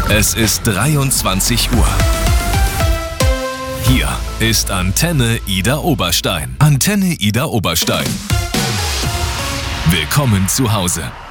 Es ist 23 Uhr. Hier ist Antenne Ida Oberstein. Antenne Ida Oberstein. Willkommen zu Hause.